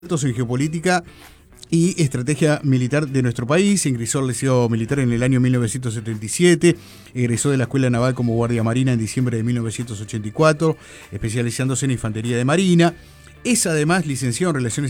En geopolítica y estrategia militar de nuestro país. Ingresó al Liceo Militar en el año 1977, egresó de la Escuela Naval como Guardia Marina en diciembre de 1984, especializándose en Infantería de Marina. Es además licenciado en Relaciones